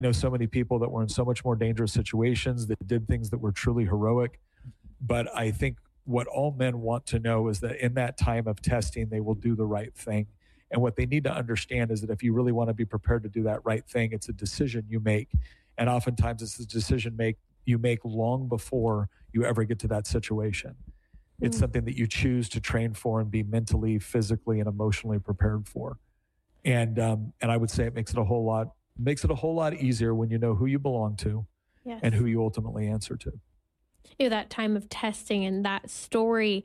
know so many people that were in so much more dangerous situations that did things that were truly heroic. But I think what all men want to know is that in that time of testing, they will do the right thing. And what they need to understand is that if you really want to be prepared to do that right thing, it's a decision you make. And oftentimes it's a decision you make long before you ever get to that situation. It's something that you choose to train for and be mentally, physically, and emotionally prepared for. And I would say it makes it a whole lot easier when you know who you belong to and who you ultimately answer to. That time of testing and that story.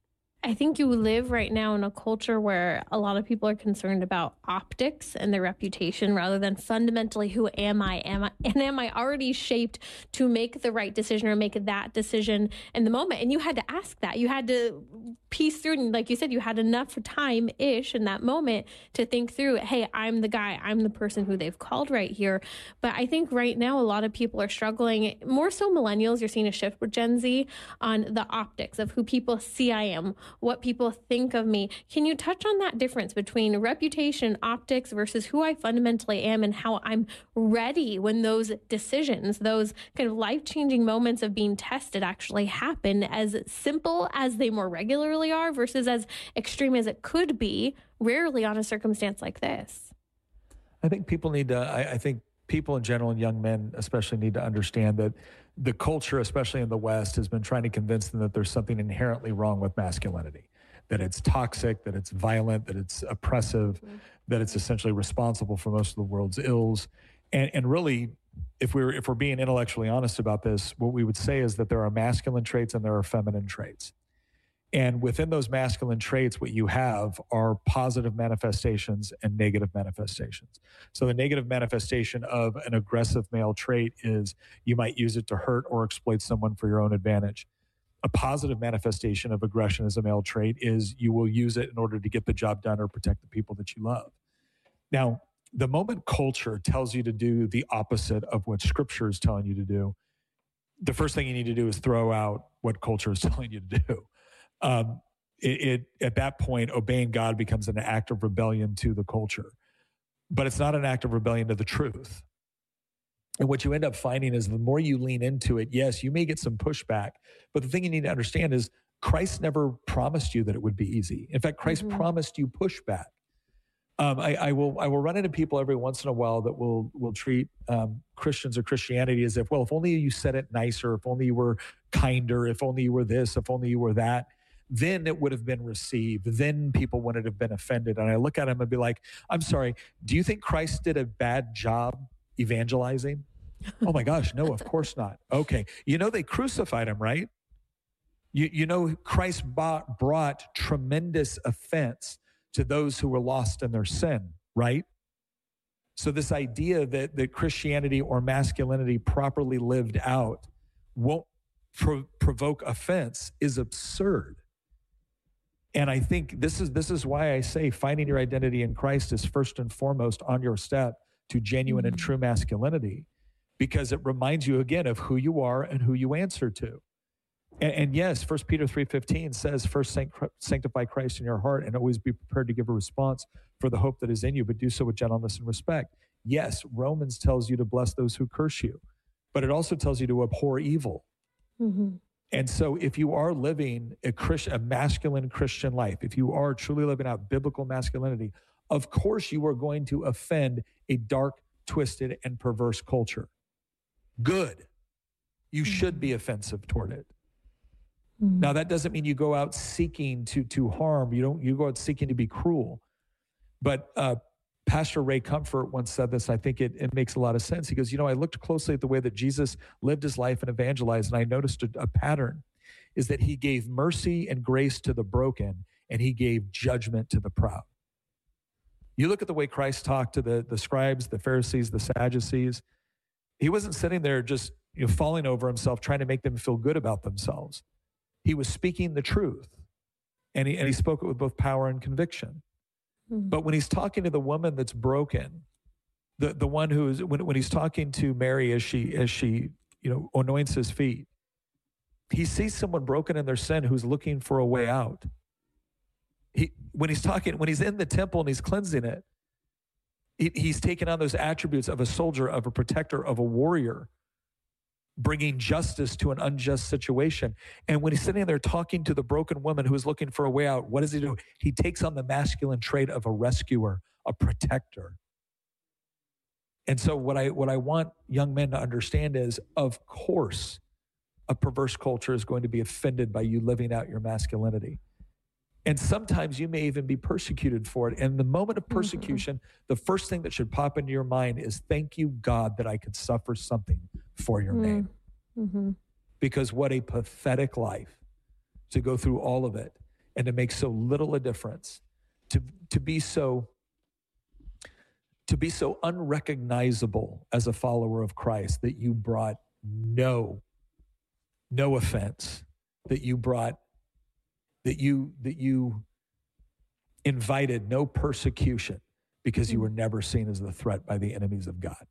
I think you live right now in a culture where a lot of people are concerned about optics and their reputation rather than fundamentally, who am I? Am I already shaped to make the right decision or make that decision in the moment? And you had to ask that. You had to piece through, and like you said, you had enough time-ish in that moment to think through, hey, I'm the guy, I'm the person who they've called right here. But I think right now a lot of people are struggling, more so millennials. You're seeing a shift with Gen Z on the optics of who people see I am, what people think of me. Can you touch on that difference between reputation, optics versus who I fundamentally am and how I'm ready when those decisions, those kind of life-changing moments of being tested actually happen, as simple as they more regularly are versus as extreme as it could be rarely on a circumstance like this? I think people need to, I think people in general and young men especially need to understand that the culture, especially in the West, has been trying to convince them that there's something inherently wrong with masculinity, that it's toxic, that it's violent, that it's oppressive, that it's essentially responsible for most of the world's ills. And really, if we're being intellectually honest about this, what we would say is that there are masculine traits and there are feminine traits. And within those masculine traits, what you have are positive manifestations and negative manifestations. So the negative manifestation of an aggressive male trait is you might use it to hurt or exploit someone for your own advantage. A positive manifestation of aggression as a male trait is you will use it in order to get the job done or protect the people that you love. Now, the moment culture tells you to do the opposite of what Scripture is telling you to do, the first thing you need to do is throw out what culture is telling you to do. At that point, obeying God becomes an act of rebellion to the culture, but it's not an act of rebellion to the truth. And what you end up finding is the more you lean into it, yes, you may get some pushback, but the thing you need to understand is Christ never promised you that it would be easy. In fact, Christ promised you pushback. I will run into people every once in a while that will treat Christians or Christianity as if, well, if only you said it nicer, if only you were kinder, if only you were this, if only you were that, then it would have been received. Then people wouldn't have been offended. And I look at him and be like, I'm sorry, do you think Christ did a bad job evangelizing? Oh my gosh, no, of course not. Okay. You know, they crucified him, right? You know, Christ brought tremendous offense to those who were lost in their sin, right? So this idea that Christianity or masculinity properly lived out won't provoke offense is absurd. And I think this is why I say finding your identity in Christ is first and foremost on your step to genuine and true masculinity, because it reminds you again of who you are and who you answer to. And yes, 1 Peter 3:15 says, first sanctify Christ in your heart and always be prepared to give a response for the hope that is in you, but do so with gentleness and respect. Yes, Romans tells you to bless those who curse you, but it also tells you to abhor evil. And so if you are living a masculine Christian life, if you are truly living out biblical masculinity, of course you are going to offend a dark, twisted, and perverse culture. Good. You should be offensive toward it. Now, that doesn't mean you go out seeking to harm. You go out seeking to be cruel. But Pastor Ray Comfort once said this. I think it makes a lot of sense. He goes, I looked closely at the way that Jesus lived his life and evangelized, and I noticed a pattern, is that he gave mercy and grace to the broken, and he gave judgment to the proud. You look at the way Christ talked to the scribes, the Pharisees, the Sadducees. He wasn't sitting there just falling over himself, trying to make them feel good about themselves. He was speaking the truth, and he spoke it with both power and conviction. But when he's talking to the woman that's broken, the one who is when he's talking to Mary as she anoints his feet, he sees someone broken in their sin who's looking for a way out. When he's in the temple and he's cleansing it, He's taken on those attributes of a soldier, of a protector, of a warrior, bringing justice to an unjust situation. And when he's sitting there talking to the broken woman who is looking for a way out, what does he do? He takes on the masculine trait of a rescuer, a protector. And so what I want young men to understand is, of course, a perverse culture is going to be offended by you living out your masculinity. And sometimes you may even be persecuted for it. And the moment of persecution, the first thing that should pop into your mind is, thank you, God, that I could suffer something for your name. Because what a pathetic life to go through all of it and to make so little a difference, to be so unrecognizable as a follower of Christ, that you brought no offense, that you invited no persecution, because you were never seen as the threat by the enemies of God.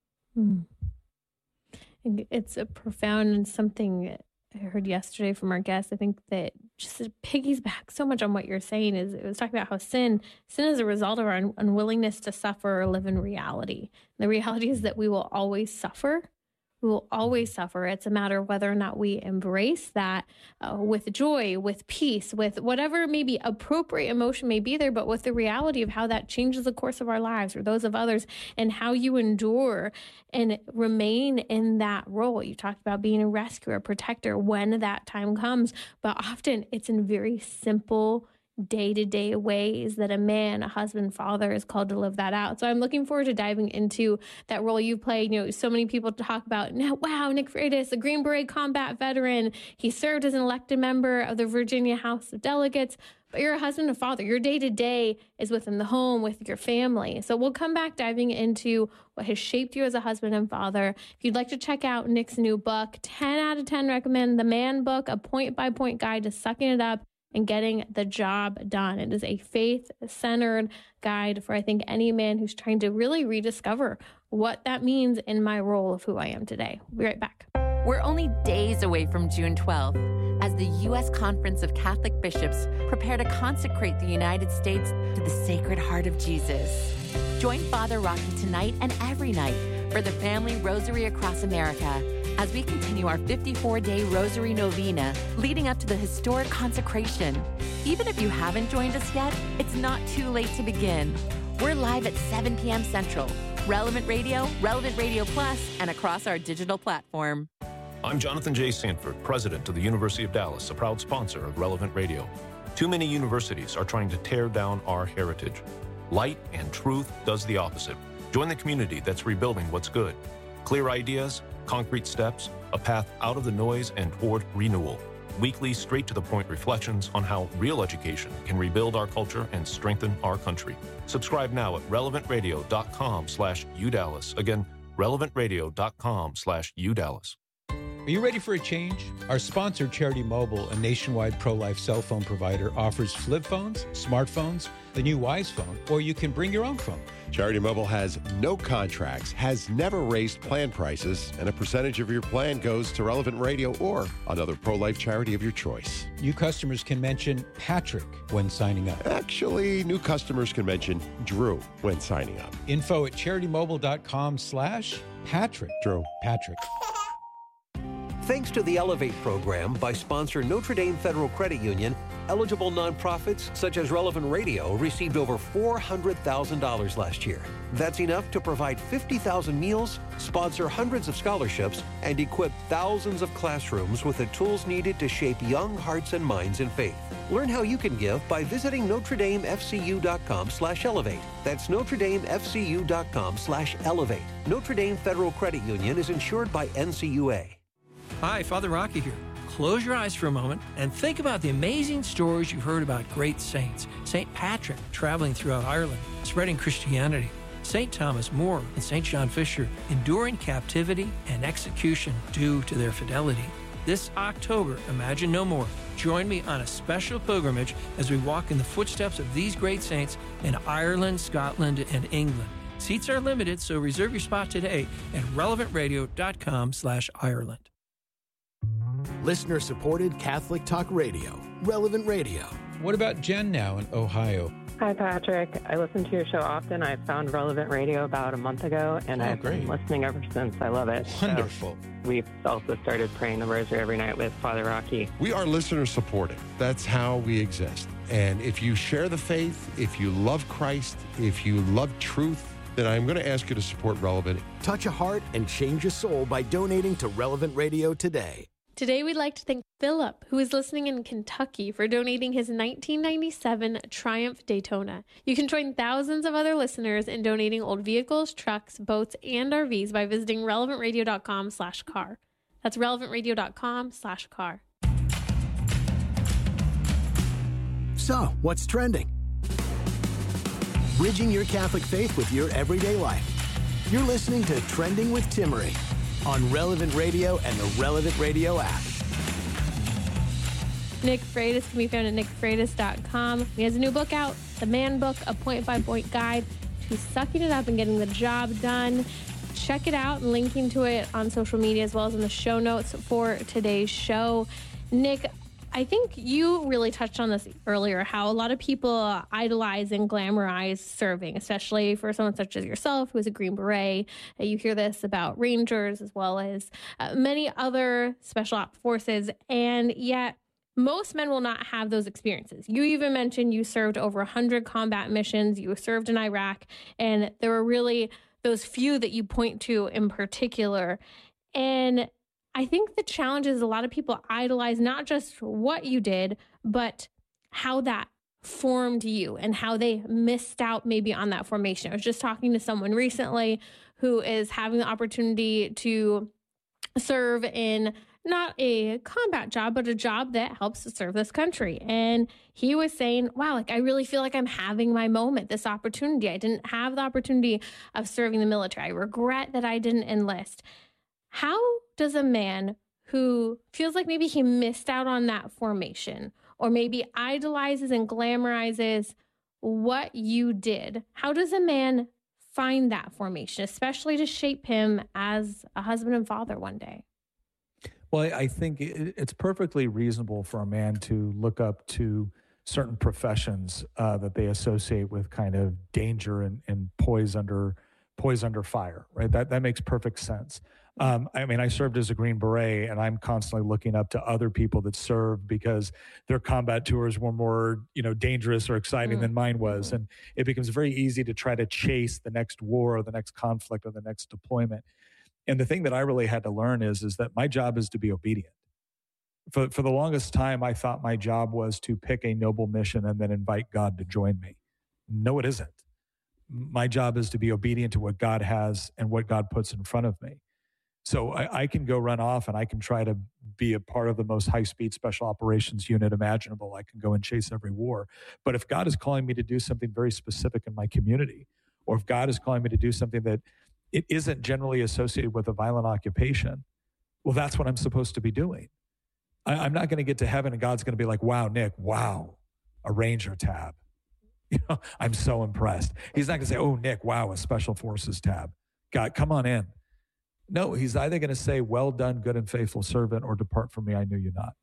It's a profound, and something I heard yesterday from our guest. I think that just piggybacks so much on what you're saying. Is it was talking about how sin is a result of our unwillingness to suffer or live in reality. And the reality is that we will always suffer. We will always suffer. It's a matter of whether or not we embrace that with joy, with peace, with whatever maybe appropriate emotion may be there, but with the reality of how that changes the course of our lives or those of others, and how you endure and remain in that role. You talked about being a rescuer, a protector when that time comes, but often it's in very simple day-to-day ways that a man, a husband, father is called to live that out. So I'm looking forward to diving into that role you played. You know, so many people talk about, wow, Nick Freitas, a Green Beret combat veteran. He served as an elected member of the Virginia House of Delegates. But you're a husband and father. Your day-to-day is within the home with your family. So we'll come back diving into what has shaped you as a husband and father. If you'd like to check out Nick's new book, 10 out of 10 recommend The Man Book, a point-by-point guide to sucking it up and getting the job done. It is a faith-centered guide for, I think, any man who's trying to really rediscover what that means in my role of who I am today. We'll be right back. We're only days away from June 12th as the U.S. Conference of Catholic Bishops prepare to consecrate the United States to the Sacred Heart of Jesus. Join Father Rocky tonight and every night for the Family Rosary Across America as we continue our 54-day Rosary Novena leading up to the historic consecration. Even if you haven't joined us yet, it's not too late to begin. We're live at 7 p.m. Central, Relevant Radio, Relevant Radio Plus, and across our digital platform. I'm Jonathan J. Sanford, president of the University of Dallas, a proud sponsor of Relevant Radio. Too many universities are trying to tear down our heritage. Light and truth does the opposite. Join the community that's rebuilding what's good. Clear ideas, concrete steps, a path out of the noise and toward renewal. Weekly, straight-to-the-point reflections on how real education can rebuild our culture and strengthen our country. Subscribe now at relevantradio.com/UDallas. Again, relevantradio.com/UDallas. Are you ready for a change? Our sponsor, Charity Mobile, a nationwide pro-life cell phone provider, offers flip phones, smartphones, the new Wise phone, or you can bring your own phone. Charity Mobile has no contracts, has never raised plan prices, and a percentage of your plan goes to Relevant Radio or another pro-life charity of your choice. New customers can mention Patrick when signing up. Actually, new customers can mention Drew when signing up. Info at CharityMobile.com/Patrick. Drew. Patrick. Thanks to the Elevate program by sponsor Notre Dame Federal Credit Union, eligible nonprofits such as Relevant Radio received over $400,000 last year. That's enough to provide 50,000 meals, sponsor hundreds of scholarships, and equip thousands of classrooms with the tools needed to shape young hearts and minds in faith. Learn how you can give by visiting NotreDameFCU.com/elevate. That's NotreDameFCU.com/elevate. Notre Dame Federal Credit Union is insured by NCUA. Hi, Father Rocky here. Close your eyes for a moment and think about the amazing stories you've heard about great saints. St. Patrick traveling throughout Ireland, spreading Christianity. St. Thomas More and St. John Fisher enduring captivity and execution due to their fidelity. This October, Imagine No More. Join me on a special pilgrimage as we walk in the footsteps of these great saints in Ireland, Scotland, and England. Seats are limited, so reserve your spot today at relevantradio.com/Ireland. Listener-supported Catholic Talk Radio, Relevant Radio. What about Jen now in Ohio? Hi, Patrick. I listen to your show often. I found Relevant Radio about a month ago, and I've been listening ever since. I love it. Wonderful. We've also started praying the rosary every night with Father Rocky. We are listener supported. That's how we exist. And if you share the faith, if you love Christ, if you love truth, then I'm going to ask you to support Relevant. Touch a heart and change a soul by donating to Relevant Radio today. Today, we'd like to thank Philip, who is listening in Kentucky, for donating his 1997 Triumph Daytona. You can join thousands of other listeners in donating old vehicles, trucks, boats, and RVs by visiting relevantradio.com/car. That's relevantradio.com/car. So, what's trending? Bridging your Catholic faith with your everyday life. You're listening to Trending with Timmerie on Relevant Radio and the Relevant Radio app. Nick Freitas can be found at nickfreitas.com. He has a new book out, The Man Book, a point-by-point guide to sucking it up and getting the job done. Check it out and linking to it on social media as well as in the show notes for today's show. Nick, I think you really touched on this earlier, how a lot of people idolize and glamorize serving, especially for someone such as yourself, who is a Green Beret. You hear this about Rangers as well as many other special ops forces, and yet most men will not have those experiences. You even mentioned you served over 100 combat missions. You served in Iraq, and there were really those few that you point to in particular. And I think the challenge is a lot of people idolize not just what you did, but how that formed you and how they missed out maybe on that formation. I was just talking to someone recently who is having the opportunity to serve in not a combat job, but a job that helps to serve this country. And he was saying, wow, like I really feel like I'm having my moment, this opportunity. I didn't have the opportunity of serving the military. I regret that I didn't enlist. How does a man who feels like maybe he missed out on that formation or maybe idolizes and glamorizes what you did, how does a man find that formation, especially to shape him as a husband and father one day? Well, I think it's perfectly reasonable for a man to look up to certain professions that they associate with kind of danger and poise under fire, right? That makes perfect sense. I mean, I served as a Green Beret, and I'm constantly looking up to other people that served because their combat tours were more, dangerous or exciting than mine was. And it becomes very easy to try to chase the next war or the next conflict or the next deployment. And the thing that I really had to learn is that my job is to be obedient. For the longest time, I thought my job was to pick a noble mission and then invite God to join me. No, it isn't. My job is to be obedient to what God has and what God puts in front of me. So I can go run off and I can try to be a part of the most high-speed special operations unit imaginable. I can go and chase every war. But if God is calling me to do something very specific in my community, or if God is calling me to do something that it isn't generally associated with a violent occupation, well, that's what I'm supposed to be doing. I'm not going to get to heaven and God's going to be like, wow, Nick, wow, a Ranger tab. I'm so impressed. He's not going to say, oh, Nick, wow, a Special Forces tab. God, come on in. No, he's either going to say, well done, good and faithful servant, or depart from me, I knew you not.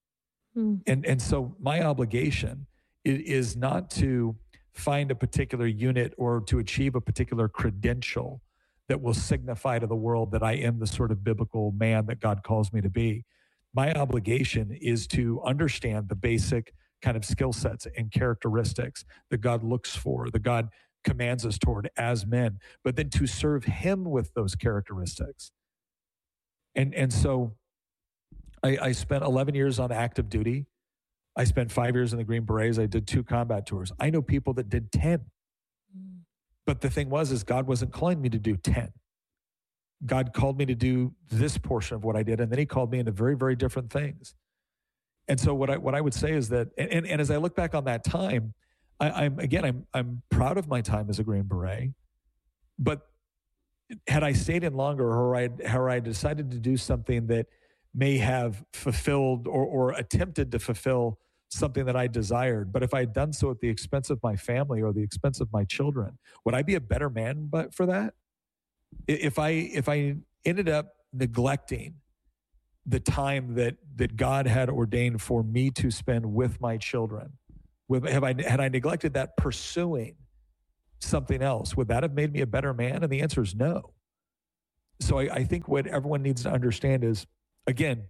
And so my obligation is not to find a particular unit or to achieve a particular credential that will signify to the world that I am the sort of biblical man that God calls me to be. My obligation is to understand the basic kind of skill sets and characteristics that God looks for, that God commands us toward as men, but then to serve him with those characteristics. And so I spent 11 years on active duty. I spent 5 years in the Green Berets. I did 2 combat tours. I know people that did 10. But the thing is God wasn't calling me to do 10. God called me to do this portion of what I did, and then he called me into very, very different things. And so what I would say is that, and as I look back on that time, I'm proud of my time as a Green Beret, but had I stayed in longer, or I decided to do something that may have fulfilled or attempted to fulfill something that I desired, but if I had done so at the expense of my family or the expense of my children, would I be a better man for that? If I ended up neglecting the time that God had ordained for me to spend with my children, Had I neglected that pursuing something else, would that have made me a better man? And the answer is no. So I think what everyone needs to understand is, again,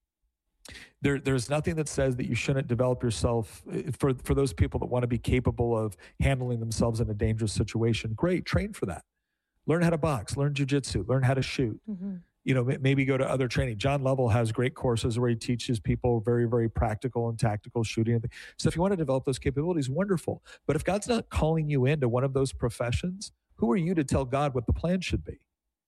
there's nothing that says that you shouldn't develop yourself for those people that want to be capable of handling themselves in a dangerous situation. Great, train for that. Learn how to box, learn jujitsu, learn how to shoot. Mm-hmm. You know, maybe go to other training. John Lovell has great courses where he teaches people very, very practical and tactical shooting. So if you want to develop those capabilities, wonderful. But if God's not calling you into one of those professions, who are you to tell God what the plan should be?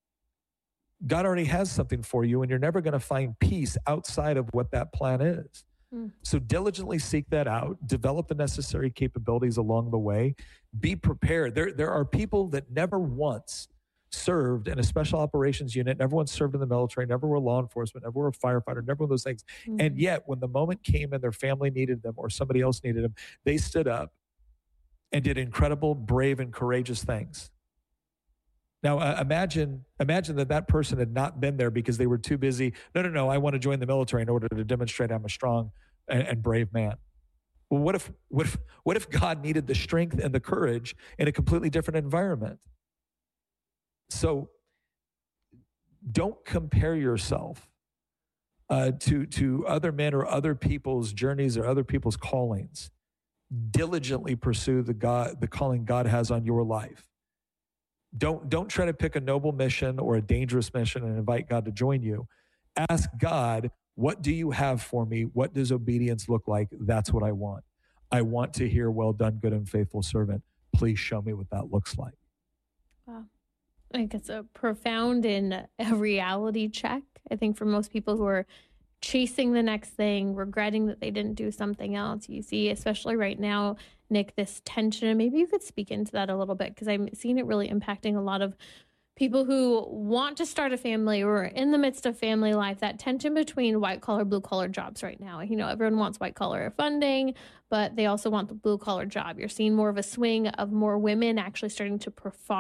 God already has something for you, and you're never going to find peace outside of what that plan is. So diligently seek that out, develop the necessary capabilities along the way, be prepared. There are people that never once served in a special operations unit, never once served in the military, never were law enforcement, never were a firefighter, never one of those things. And yet when the moment came and their family needed them or somebody else needed them, they stood up and did incredible, brave, and courageous things. Now, imagine that person had not been there because they were too busy. No, I want to join the military in order to demonstrate I'm a strong and brave man. Well, what if God needed the strength and the courage in a completely different environment? So don't compare yourself to other men or other people's journeys or other people's callings. Diligently pursue the calling God has on your life. Don't try to pick a noble mission or a dangerous mission and invite God to join you. Ask God, what do you have for me? What does obedience look like? That's what I want. I want to hear, well done, good and faithful servant. Please show me what that looks like. Wow. I think it's a profound and a reality check. I think for most people who are chasing the next thing, regretting that they didn't do something else, you see, especially right now, Nick, this tension, and maybe you could speak into that a little bit, because I'm seeing it really impacting a lot of people who want to start a family or are in the midst of family life, that tension between white collar, blue collar jobs right now. You know, everyone wants white collar funding, but they also want the blue collar job. You're seeing more of a swing of more women actually starting to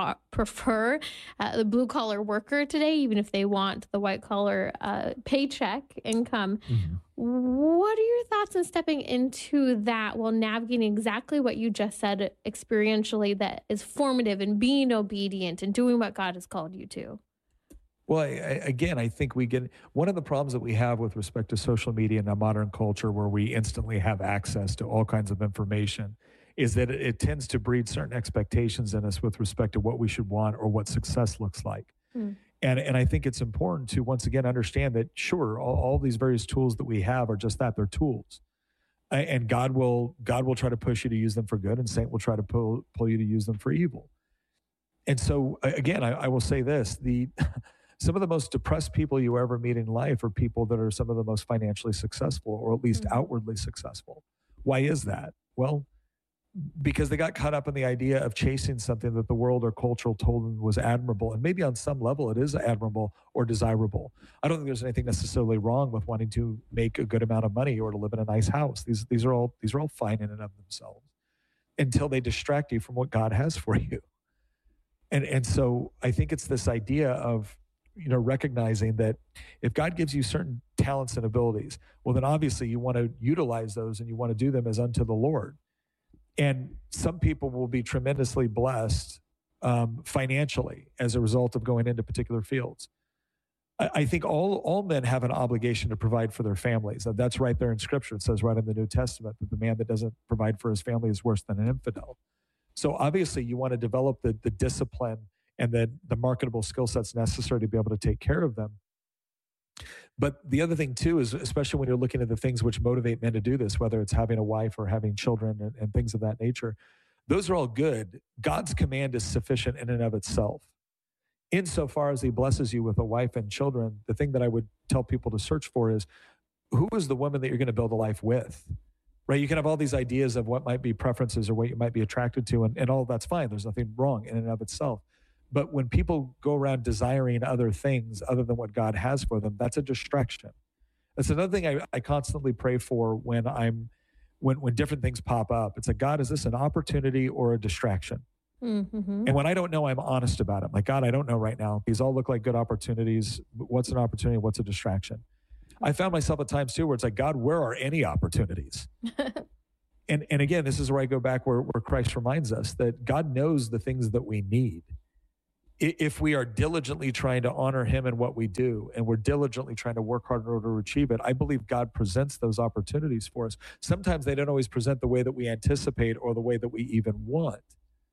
prefer the blue collar worker today, even if they want the white collar paycheck income. Mm-hmm. What are your thoughts on stepping into that while navigating exactly what you just said experientially, that is formative and being obedient and doing what God has called you to? Well, I think we get one of the problems that we have with respect to social media and our modern culture, where we instantly have access to all kinds of information, is that it tends to breed certain expectations in us with respect to what we should want or what success looks like. And I think it's important to, once again, understand that, sure, all these various tools that we have are just that, they're tools. And God will try to push you to use them for good, and Satan will try to pull you to use them for evil. And so, again, I will say this, some of the most depressed people you ever meet in life are people that are some of the most financially successful, or at least outwardly successful. Why is that? Well, because they got caught up in the idea of chasing something that the world or culture told them was admirable. And maybe on some level it is admirable or desirable. I don't think there's anything necessarily wrong with wanting to make a good amount of money or to live in a nice house. These are all fine in and of themselves, until they distract you from what God has for you. And so I think it's this idea of, recognizing that if God gives you certain talents and abilities, well, then obviously you want to utilize those and you want to do them as unto the Lord. And some people will be tremendously blessed financially as a result of going into particular fields. I think all men have an obligation to provide for their families. And that's right there in Scripture. It says right in the New Testament that the man that doesn't provide for his family is worse than an infidel. So obviously you want to develop the discipline and the marketable skill sets necessary to be able to take care of them. But the other thing too is, especially when you're looking at the things which motivate men to do this, whether it's having a wife or having children and things of that nature, those are all good. God's command is sufficient in and of itself. Insofar as he blesses you with a wife and children, the thing that I would tell people to search for is, who is the woman that you're going to build a life with? Right? You can have all these ideas of what might be preferences or what you might be attracted to, and all that's fine. There's nothing wrong in and of itself. But when people go around desiring other things other than what God has for them, that's a distraction. That's another thing I constantly pray for when different things pop up. It's like, God, is this an opportunity or a distraction? Mm-hmm. And when I don't know, I'm honest about it. I'm like, God, I don't know right now. These all look like good opportunities. What's an opportunity? What's a distraction? I found myself at times too where it's like, God, where are any opportunities? And again, this is where I go back where Christ reminds us that God knows the things that we need. If we are diligently trying to honor him in what we do, and we're diligently trying to work hard in order to achieve it, I believe God presents those opportunities for us. Sometimes they don't always present the way that we anticipate or the way that we even want.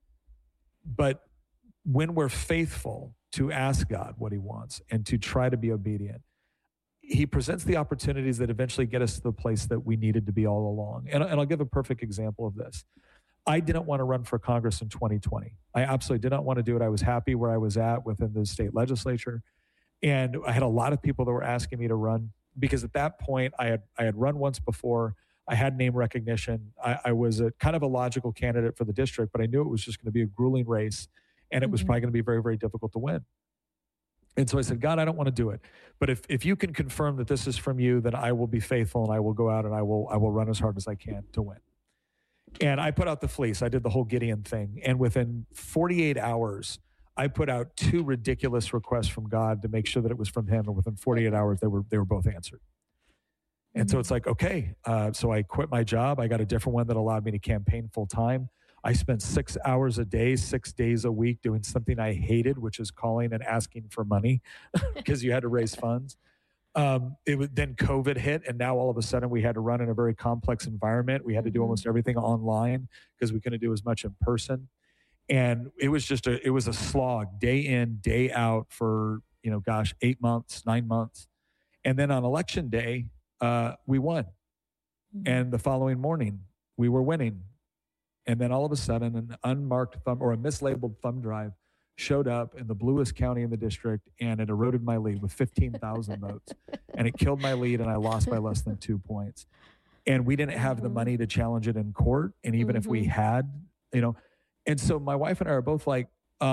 But when we're faithful to ask God what he wants and to try to be obedient, he presents the opportunities that eventually get us to the place that we needed to be all along. And I'll give a perfect example of this. I didn't want to run for Congress in 2020. I absolutely did not want to do it. I was happy where I was at within the state legislature. And I had a lot of people that were asking me to run because at that point I had run once before. I had name recognition. I was a kind of a logical candidate for the district, but I knew it was just going to be a grueling race and it was probably going to be very, very difficult to win. And so I said, God, I don't want to do it. But if you can confirm that this is from you, then I will be faithful and I will go out and I will run as hard as I can to win. And I put out the fleece. I did the whole Gideon thing. And within 48 hours, I put out 2 ridiculous requests from God to make sure that it was from him. And within 48 hours, they were both answered. And so it's like, okay. So I quit my job. I got a different one that allowed me to campaign full time. I spent 6 hours a day, 6 days a week doing something I hated, which is calling and asking for money because you had to raise funds. Then COVID hit, and now all of a sudden we had to run in a very complex environment. We had to do almost everything online because we couldn't do as much in person. And it was just it was a slog day in, day out for, 8 months, 9 months. And then on election day, we won. And the following morning we were winning. And then all of a sudden an unmarked thumb or a mislabeled thumb drive showed up in the bluest county in the district, and it eroded my lead with 15,000 votes. And it killed my lead, and I lost by less than 2 points. And we didn't have the money to challenge it in court. And even if we had, and so my wife and I are both like,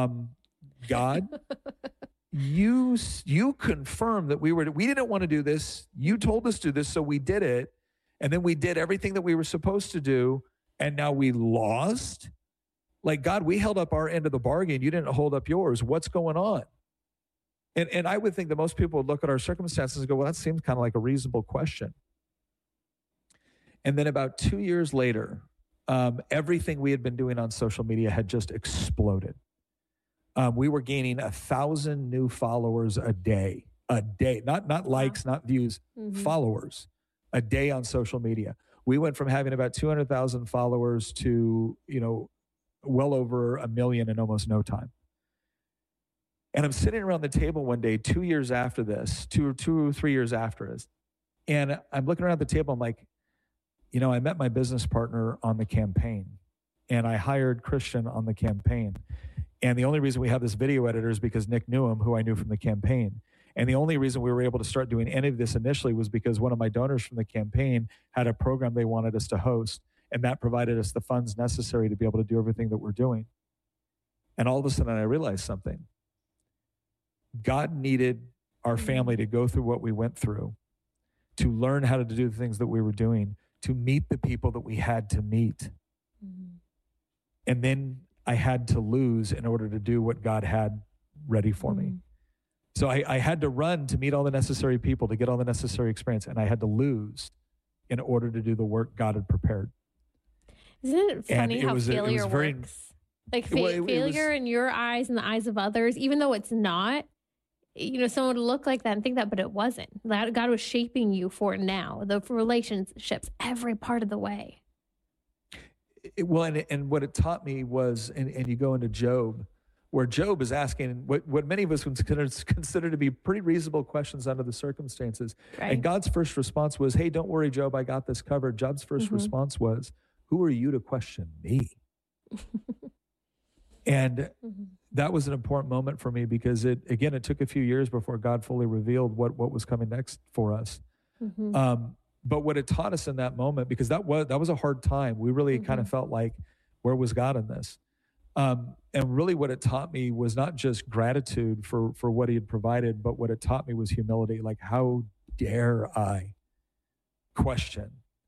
God, you confirmed that we didn't want to do this. You told us to do this, so we did it. And then we did everything that we were supposed to do, and now we lost. Like, God, we held up our end of the bargain. You didn't hold up yours. What's going on? And I would think that most people would look at our circumstances and go, well, that seems kind of like a reasonable question. And then about 2 years later, everything we had been doing on social media had just exploded. We were gaining 1,000 new followers a day, not likes, not views, followers a day on social media. We went from having about 200,000 followers to, well over 1 million in almost no time. And I'm sitting around the table one day, 2 years after this, 2 or 3 years after this, and I'm looking around the table. I'm like, I met my business partner on the campaign, and I hired Christian on the campaign. And the only reason we have this video editor is because Nick knew him, who I knew from the campaign. And the only reason we were able to start doing any of this initially was because one of my donors from the campaign had a program they wanted us to host. And that provided us the funds necessary to be able to do everything that we're doing. And all of a sudden I realized something. God needed our family to go through what we went through, to learn how to do the things that we were doing, to meet the people that we had to meet. And then I had to lose in order to do what God had ready for me. So I had to run to meet all the necessary people, to get all the necessary experience. And I had to lose in order to do the work God had prepared. Isn't it funny how failure works? Like failure in your eyes and the eyes of others, even though it's not, someone would look like that and think that, but it wasn't. God was shaping you for now, the relationships, every part of the way. And what it taught me was, and you go into Job, where Job is asking what many of us would consider to be pretty reasonable questions under the circumstances. Right. And God's first response was, hey, don't worry, Job, I got this covered. Job's first response was, who are you to question me? And that was an important moment for me because it took a few years before God fully revealed what was coming next for us. But what it taught us in that moment, because that was a hard time, we really kind of felt like, where was God in this? And really what it taught me was not just gratitude for what he had provided, but what it taught me was humility. Like, how dare I question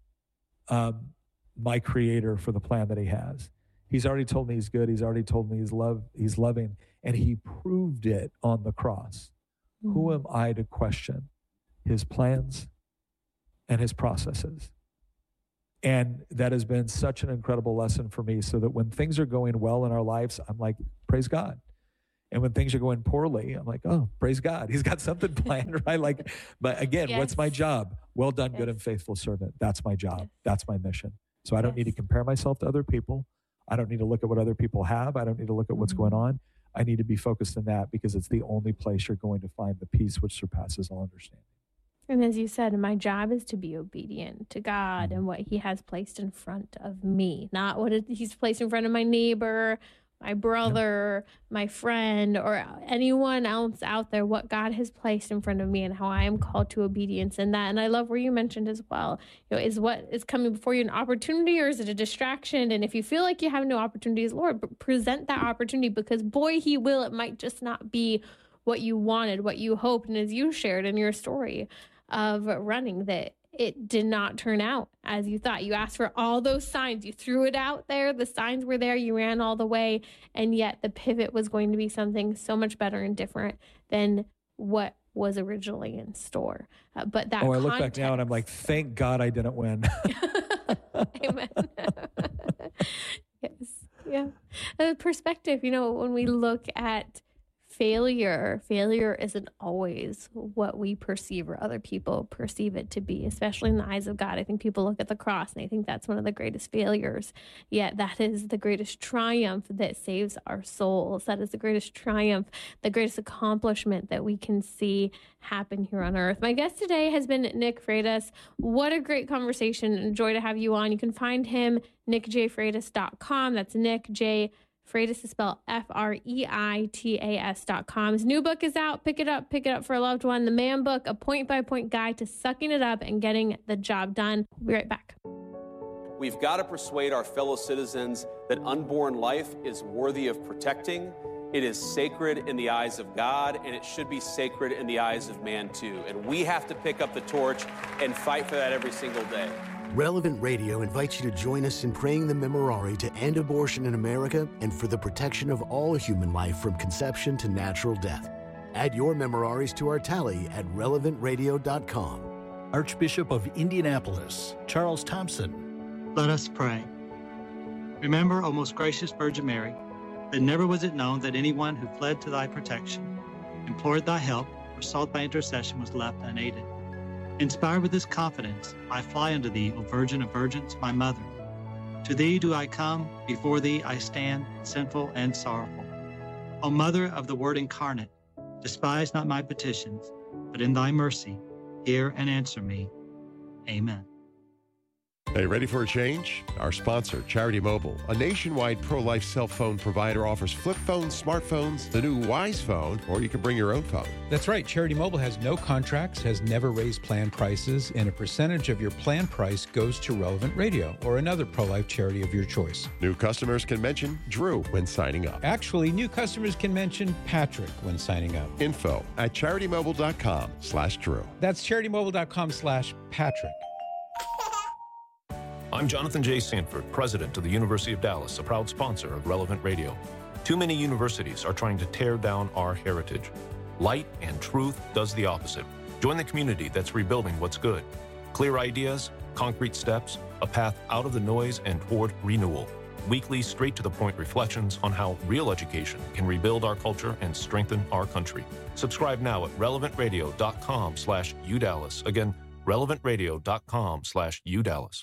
my creator for the plan that he has? He's already told me he's good. He's already told me he's loving, and he proved it on the cross. Who am I to question his plans and his processes? And that has been such an incredible lesson for me, so that when things are going well in our lives, I'm like, praise God. And when things are going poorly, I'm like, oh, praise God. He's got something planned, right? Like, but again, what's my job? Well done, good and faithful servant. That's my job. That's my mission. So I don't need to compare myself to other people. I don't need to look at what other people have. I don't need to look at what's going on. I need to be focused on that, because it's the only place you're going to find the peace which surpasses all understanding. And as you said, my job is to be obedient to God and what he has placed in front of me, not what he's placed in front of my neighbor, my brother, my friend, or anyone else out there, what God has placed in front of me and how I am called to obedience in that. And I love where you mentioned as well, is what is coming before you an opportunity, or is it a distraction? And if you feel like you have no opportunities, Lord, present that opportunity, because boy, he will. It might just not be what you wanted, what you hoped. And as you shared in your story of running, that it did not turn out as you thought. You asked for all those signs. You threw it out there. The signs were there. You ran all the way. And yet the pivot was going to be something so much better and different than what was originally in store. But that I look back now and I'm like, thank God I didn't win. Amen. Yes. Yeah. Perspective, when we look at failure isn't always what we perceive or other people perceive it to be, especially in the eyes of God. I think people look at the cross and they think that's one of the greatest failures, yet that is the greatest triumph that saves our souls. That is the greatest triumph, the greatest accomplishment that we can see happen here on earth. My guest today has been Nick Freitas. What a great conversation, and joy to have you on. You can find him, nickjfreitas.com. That's Nick J. Freitas is spelled FREITAS.com. His new book is out. Pick it up for a loved one. The Man Book, a point-by-point guide to sucking it up and getting the job done. We'll be right back. We've got to persuade our fellow citizens that unborn life is worthy of protecting. It is sacred in the eyes of God, and it should be sacred in the eyes of man too. And we have to pick up the torch and fight for that every single day. Relevant Radio invites you to join us in praying the Memorare to end abortion in America and for the protection of all human life from conception to natural death. Add your Memoraries to our tally at relevantradio.com. Archbishop of Indianapolis, Charles Thompson. Let us pray. Remember, O most gracious Virgin Mary, that never was it known that anyone who fled to thy protection, implored thy help, or sought thy intercession was left unaided. Inspired with this confidence, I fly unto thee, O Virgin of Virgins, my mother. To thee do I come, before thee I stand, sinful and sorrowful. O Mother of the Word incarnate, despise not my petitions, but in thy mercy, hear and answer me. Amen. Hey, ready for a change? Our sponsor, Charity Mobile, a nationwide pro-life cell phone provider, offers flip phones, smartphones, the new Wise phone, or you can bring your own phone. That's right. Charity Mobile has no contracts, has never raised plan prices, and a percentage of your plan price goes to Relevant Radio or another pro-life charity of your choice. New customers can mention Drew when signing up. Actually, new customers can mention Patrick when signing up. Info at CharityMobile.com/Drew. That's CharityMobile.com/Patrick. I'm Jonathan J. Sanford, president of the University of Dallas, a proud sponsor of Relevant Radio. Too many universities are trying to tear down our heritage. Light and truth does the opposite. Join the community that's rebuilding what's good. Clear ideas, concrete steps, a path out of the noise and toward renewal. Weekly, straight-to-the-point reflections on how real education can rebuild our culture and strengthen our country. Subscribe now at relevantradio.com/UDallas. Again, relevantradio.com/UDallas.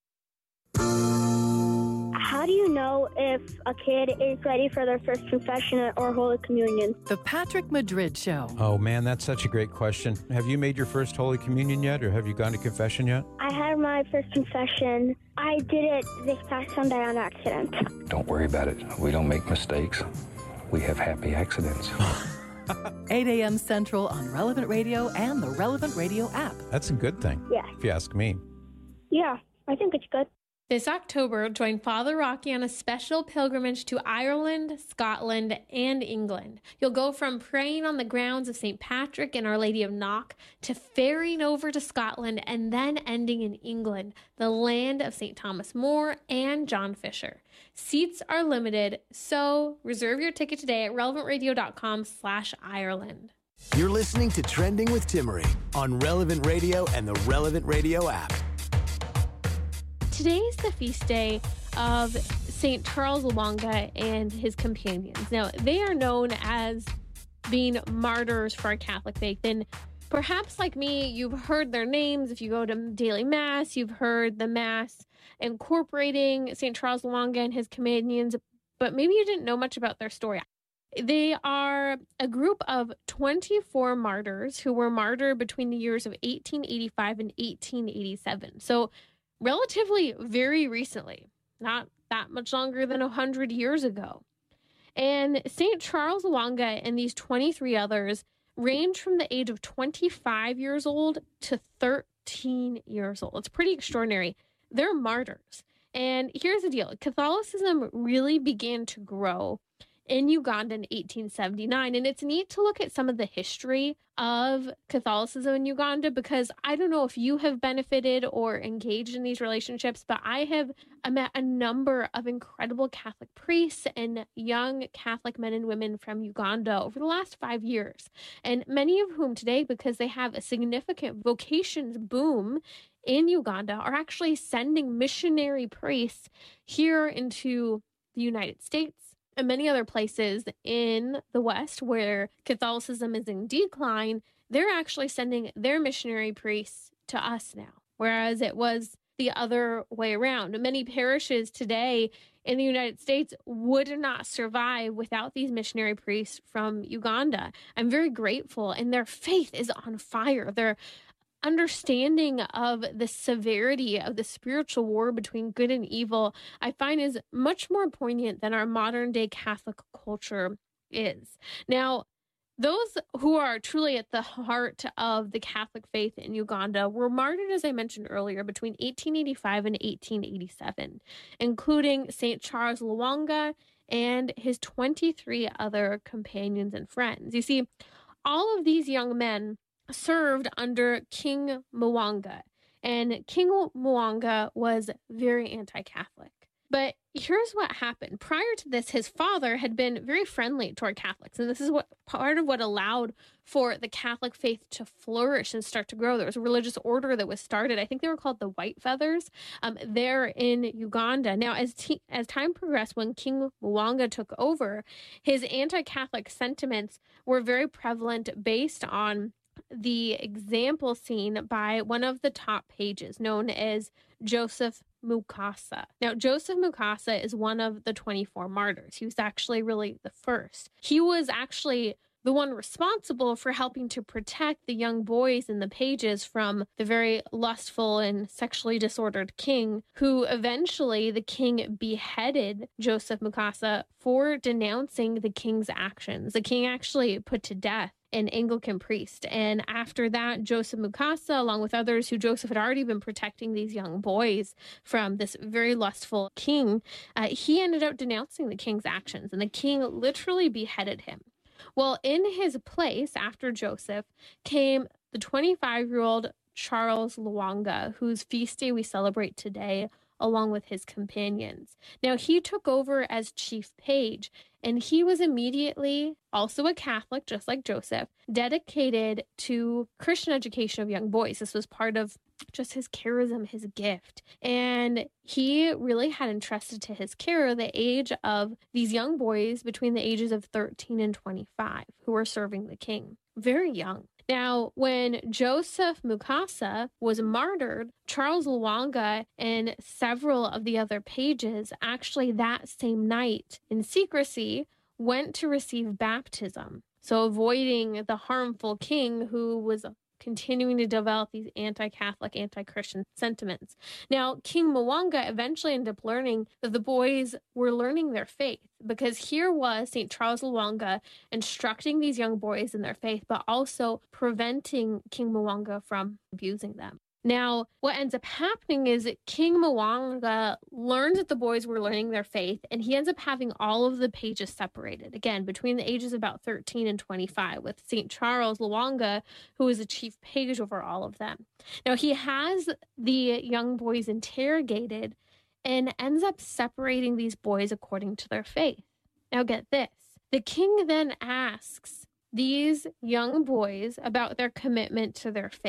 How do you know if a kid is ready for their first confession or Holy Communion? The Patrick Madrid Show. Oh, man, that's such a great question. Have you made your first Holy Communion yet, or have you gone to confession yet? I had my first confession. I did it this past Sunday on accident. Don't worry about it. We don't make mistakes. We have happy accidents. 8 a.m. Central on Relevant Radio and the Relevant Radio app. That's a good thing. Yeah. If you ask me. Yeah, I think it's good. This October, join Father Rocky on a special pilgrimage to Ireland, Scotland, and England. You'll go from praying on the grounds of St. Patrick and Our Lady of Knock to ferrying over to Scotland and then ending in England, the land of St. Thomas More and John Fisher. Seats are limited, so reserve your ticket today at relevantradio.com/Ireland. You're listening to Trending with Timmery on Relevant Radio and the Relevant Radio app. Today is the feast day of St. Charles Lwanga and his companions. Now, they are known as being martyrs for our Catholic faith. And perhaps like me, you've heard their names. If you go to daily Mass, you've heard the Mass incorporating St. Charles Lwanga and his companions, but maybe you didn't know much about their story. They are a group of 24 martyrs who were martyred between the years of 1885 and 1887. So relatively very recently, not that much longer than 100 years ago. And St. Charles Lwanga and these 23 others range from the age of 25 years old to 13 years old. It's pretty extraordinary. They're martyrs. And here's the deal. Catholicism really began to grow in Uganda in 1879. And it's neat to look at some of the history of Catholicism in Uganda, because I don't know if you have benefited or engaged in these relationships, but I have met a number of incredible Catholic priests and young Catholic men and women from Uganda over the last 5 years. And many of whom today, because they have a significant vocations boom in Uganda, are actually sending missionary priests here into the United States and many other places in the West where Catholicism is in decline. They're actually sending their missionary priests to us now, whereas it was the other way around. Many parishes today in the United States would not survive without these missionary priests from Uganda. I'm very grateful, and their faith is on fire. Their understanding of the severity of the spiritual war between good and evil, I find, is much more poignant than our modern day Catholic culture is. Now, those who are truly at the heart of the Catholic faith in Uganda were martyred, as I mentioned earlier, between 1885 and 1887, including St. Charles Lwanga and his 23 other companions and friends. You see, all of these young men served under King Mwanga, and King Mwanga was very anti-Catholic. But here's what happened. Prior to this, his father had been very friendly toward Catholics, and this is what part of what allowed for the Catholic faith to flourish and start to grow. There was a religious order that was started. I think they were called the White Feathers there in Uganda. Now, as time progressed, when King Mwanga took over, his anti-Catholic sentiments were very prevalent based on the example seen by one of the top pages known as Joseph Mukasa. Now, Joseph Mukasa is one of the 24 martyrs. He was actually really the first. He was actually the one responsible for helping to protect the young boys in the pages from the very lustful and sexually disordered king, who eventually the king beheaded Joseph Mukasa for denouncing the king's actions. The king actually put to death an Anglican priest. And after that, Joseph Mukasa, along with others who Joseph had already been protecting these young boys from this very lustful king, he ended up denouncing the king's actions, and the king literally beheaded him. Well, in his place, after Joseph, came the 25-year-old Charles Lwanga, whose feast day we celebrate today, along with his companions. Now, he took over as chief page, and he was immediately, also a Catholic, just like Joseph, dedicated to Christian education of young boys. This was part of just his charism, his gift. And he really had entrusted to his care the age of these young boys between the ages of 13 and 25 who were serving the king. Very young. Now, when Joseph Mukasa was martyred, Charles Lwanga and several of the other pages actually that same night in secrecy went to receive baptism. So avoiding the harmful king who was continuing to develop these anti-Catholic, anti-Christian sentiments. Now, King Mwanga eventually ended up learning that the boys were learning their faith, because here was St. Charles Lwanga instructing these young boys in their faith, but also preventing King Mwanga from abusing them. Now, what ends up happening is that King Mwanga learned that the boys were learning their faith, and he ends up having all of the pages separated, again, between the ages of about 13 and 25, with St. Charles Lwanga, who is the chief page over all of them. Now, he has the young boys interrogated and ends up separating these boys according to their faith. Now, get this. The king then asks these young boys about their commitment to their faith.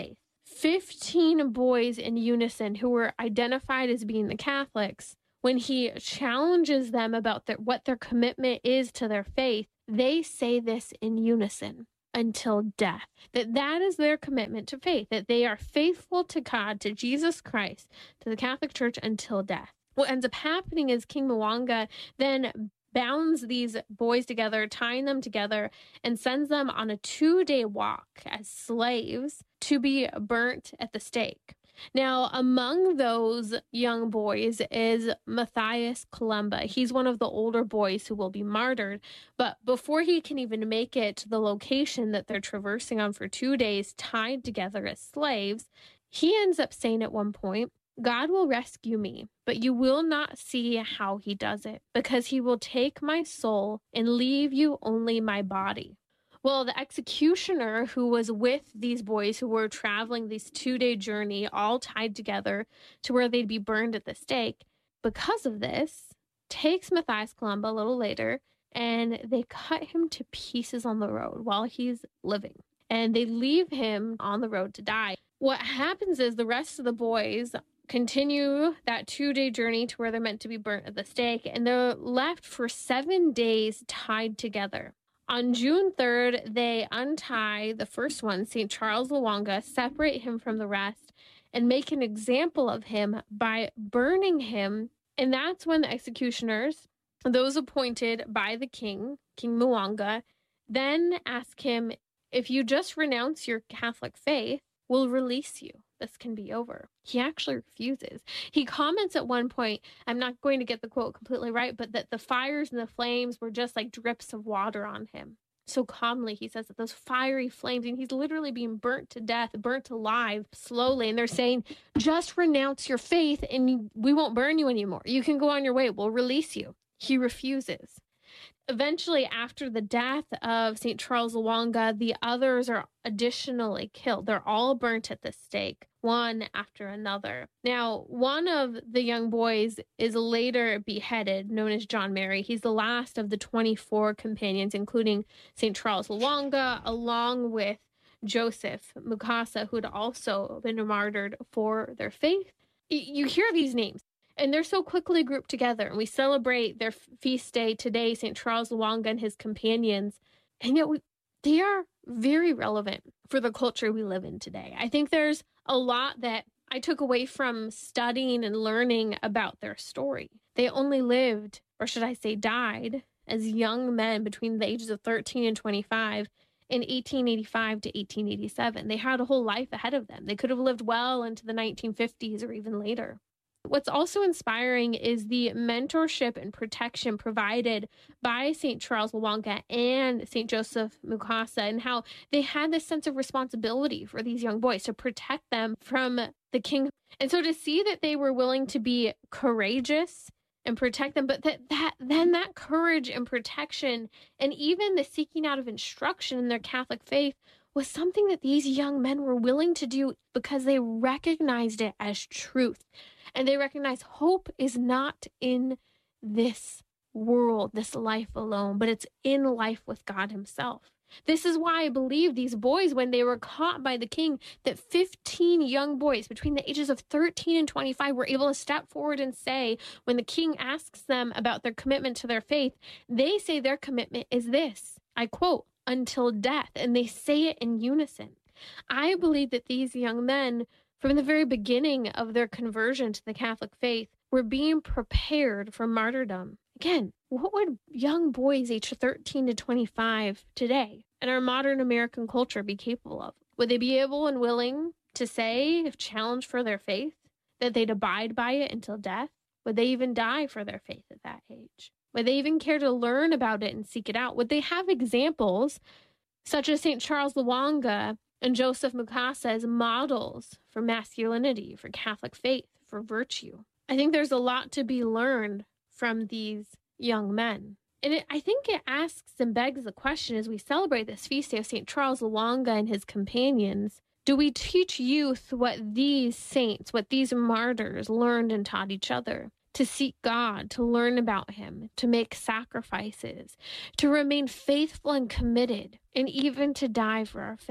15 boys in unison who were identified as being the Catholics, when he challenges them about what their commitment is to their faith, they say this in unison: until death. That is their commitment to faith, that they are faithful to God, to Jesus Christ, to the Catholic Church until death. What ends up happening is King Mwanga then bounds these boys together, tying them together, and sends them on a 2-day walk as slaves to be burnt at the stake. Now, among those young boys is Matthias Columba. He's one of the older boys who will be martyred. But before he can even make it to the location that they're traversing on for 2 days, tied together as slaves, he ends up saying at one point, "God will rescue me, but you will not see how he does it, because he will take my soul and leave you only my body." Well, the executioner who was with these boys who were traveling this 2-day journey, all tied together to where they'd be burned at the stake, because of this, takes Matthias Columba a little later, and they cut him to pieces on the road while he's living. And they leave him on the road to die. What happens is the rest of the boys continue that 2-day journey to where they're meant to be burnt at the stake, and they're left for 7 days tied together. On June 3rd, they untie the first one, St. Charles Lwanga, separate him from the rest, and make an example of him by burning him. And that's when the executioners, those appointed by the king, King Mwanga, then ask him, "If you just renounce your Catholic faith, we'll release you. This can be over." He actually refuses. He comments at one point, I'm not going to get the quote completely right, but that the fires and the flames were just like drips of water on him. So calmly, he says that those fiery flames, and he's literally being burnt to death, burnt alive slowly. And they're saying, just renounce your faith and we won't burn you anymore. You can go on your way. We'll release you. He refuses. Eventually, after the death of St. Charles Lwanga, the others are additionally killed. They're all burnt at the stake, one after another. Now, one of the young boys is later beheaded, known as John Mary. He's the last of the 24 companions, including St. Charles Lwanga, along with Joseph Mukasa, who had also been martyred for their faith. You hear these names, and they're so quickly grouped together, and we celebrate their feast day today, St. Charles Lwanga and his companions, and yet they are very relevant for the culture we live in today. I think there's a lot that I took away from studying and learning about their story. They only lived, or should I say died, as young men between the ages of 13 and 25 in 1885 to 1887. They had a whole life ahead of them. They could have lived well into the 1950s or even later. What's also inspiring is the mentorship and protection provided by St. Charles Lwanga and St. Joseph Mukasa, and how they had this sense of responsibility for these young boys to protect them from the king. And so to see that they were willing to be courageous and protect them, but that courage and protection, and even the seeking out of instruction in their Catholic faith, was something that these young men were willing to do because they recognized it as truth. And they recognize hope is not in this world, this life alone, but it's in life with God himself. This is why I believe these boys, when they were caught by the king, that 15 young boys between the ages of 13 and 25 were able to step forward and say, when the king asks them about their commitment to their faith, they say their commitment is this, I quote, "until death," and they say it in unison. I believe that these young men, from the very beginning of their conversion to the Catholic faith, were being prepared for martyrdom. Again, what would young boys aged 13 to 25 today in our modern American culture be capable of? Would they be able and willing to say, if challenged for their faith, that they'd abide by it until death? Would they even die for their faith at that age? Would they even care to learn about it and seek it out? Would they have examples such as St. Charles Lwanga and Joseph Mukasa as models for masculinity, for Catholic faith, for virtue? I think there's a lot to be learned from these young men. And I think it asks and begs the question, as we celebrate this feast day of St. Charles Lwanga and his companions, do we teach youth what these saints, what these martyrs learned and taught each other? To seek God, to learn about him, to make sacrifices, to remain faithful and committed, and even to die for our faith.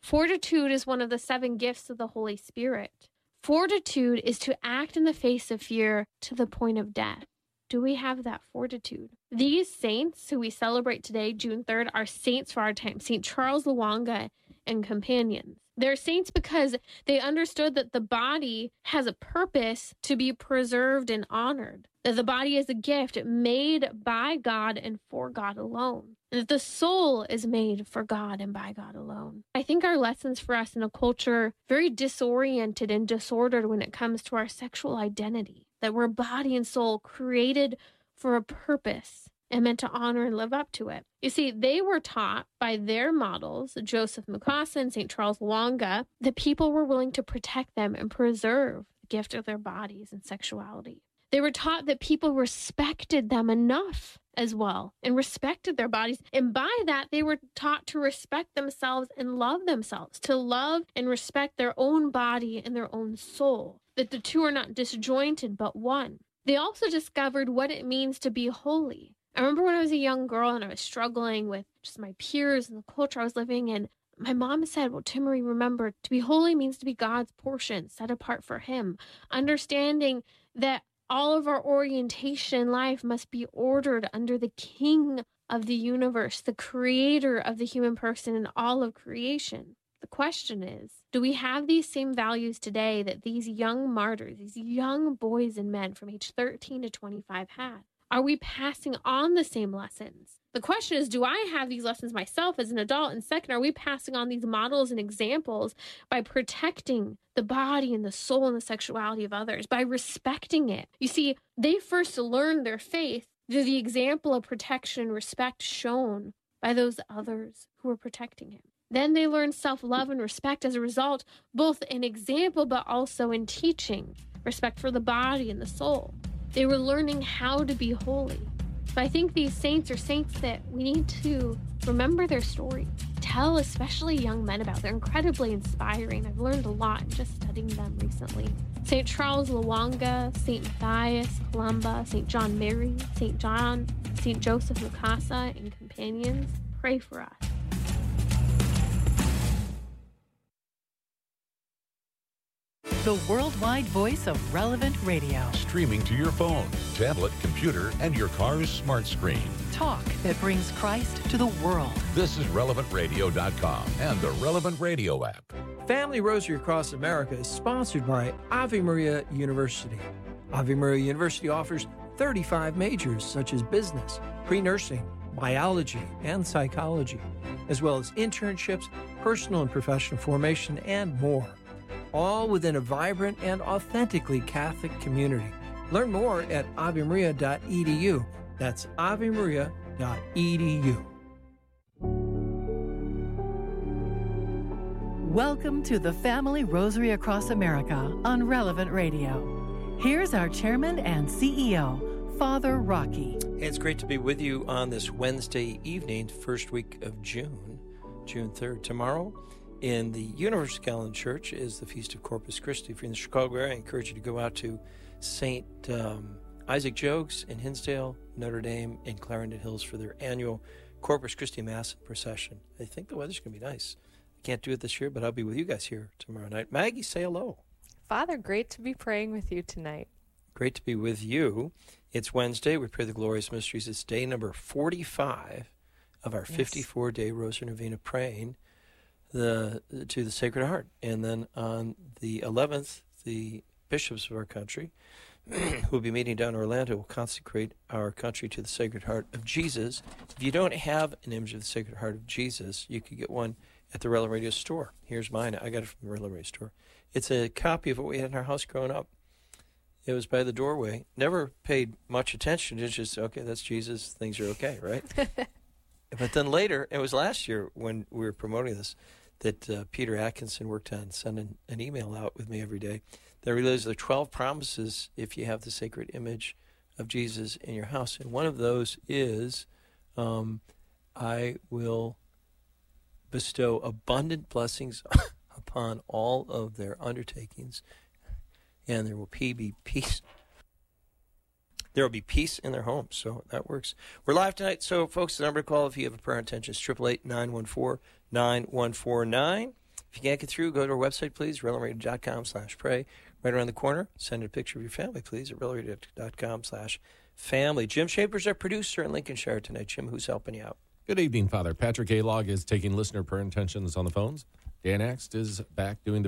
Fortitude is one of the 7 gifts of the Holy Spirit. Fortitude is to act in the face of fear to the point of death. Do we have that fortitude? These saints who we celebrate today, June 3rd, are saints for our time. St. Charles Lwanga and companions. They're saints because they understood that the body has a purpose to be preserved and honored. That the body is a gift made by God and for God alone. And that the soul is made for God and by God alone. I think our lessons for us in a culture very disoriented and disordered when it comes to our sexual identity. That we're body and soul created for a purpose and meant to honor and live up to it. You see, they were taught by their models, Joseph Mukasa and St. Charles Lwanga, that people were willing to protect them and preserve the gift of their bodies and sexuality. They were taught that people respected them enough as well and respected their bodies. And by that, they were taught to respect themselves and love themselves, to love and respect their own body and their own soul, that the two are not disjointed but one. They also discovered what it means to be holy. I remember when I was a young girl and I was struggling with just my peers and the culture I was living in. My mom said, well, Timmerie, remember, to be holy means to be God's portion, set apart for him. Understanding that all of our orientation in life must be ordered under the King of the universe, the creator of the human person and all of creation. The question is, do we have these same values today that these young martyrs, these young boys and men from age 13 to 25 had? Are we passing on the same lessons? The question is, do I have these lessons myself as an adult? And second, are we passing on these models and examples by protecting the body and the soul and the sexuality of others, by respecting it? You see, they first learned their faith through the example of protection and respect shown by those others who were protecting him. Then they learned self-love and respect as a result, both in example but also in teaching, respect for the body and the soul. They were learning how to be holy. So I think these saints are saints that we need to remember their story. Tell especially young men about. They're incredibly inspiring. I've learned a lot in just studying them recently. St. Charles Lwanga, St. Matthias Columba, St. John Mary, St. Joseph Mukasa, and companions, pray for us. The worldwide voice of Relevant Radio. Streaming to your phone, tablet, computer, and your car's smart screen. Talk that brings Christ to the world. This is RelevantRadio.com and the Relevant Radio app. Family Rosary Across America is sponsored by Ave Maria University. Ave Maria University offers 35 majors such as business, pre-nursing, biology, and psychology, as well as internships, personal and professional formation, and more. All within a vibrant and authentically Catholic community. Learn more at avemaria.edu. That's avemaria.edu. Welcome to the Family Rosary Across America on Relevant Radio. Here's our chairman and CEO, Father Rocky. It's great to be with you on this Wednesday evening, first week of June 3rd. Tomorrow, in the Universal Catholic Church is the Feast of Corpus Christi. If you're in the Chicago area, I encourage you to go out to St. Isaac Jogues in Hinsdale, Notre Dame, and Clarendon Hills for their annual Corpus Christi Mass procession. I think the weather's going to be nice. I can't do it this year, but I'll be with you guys here tomorrow night. Maggie, say hello. Father, great to be praying with you tonight. Great to be with you. It's Wednesday. We pray the glorious mysteries. It's day number 45 of our 54-day Rosary Novena praying to the Sacred Heart. And then on the 11th, the bishops of our country, who will be meeting down in Orlando, will consecrate our country to the Sacred Heart of Jesus. If you don't have an image of the Sacred Heart of Jesus, you could get one at the Relevant Radio store. Here's mine. I got it from the Relevant Radio store. It's a copy of what we had in our house growing up. It was by the doorway. Never paid much attention. It's just, okay, that's Jesus. Things are okay, right? But then later, it was last year when we were promoting this, that Peter Atkinson worked on sending an email out with me every day that realized there are 12 promises if you have the sacred image of Jesus in your house. And one of those is, I will bestow abundant blessings upon all of their undertakings, and there will be peace. There will be peace in their homes, so that works. We're live tonight, so folks, the number to call if you have a prayer intention is 888-914-9149. If you can't get through, go to our website, please, relevantradio.com/pray. Right around the corner, send a picture of your family, please, at relevantradio.com/family. Jim Shaper's our producer in Lincolnshire tonight. Jim, who's helping you out? Good evening, Father. Patrick Alog is taking listener prayer intentions on the phones. Dan Axt is back doing the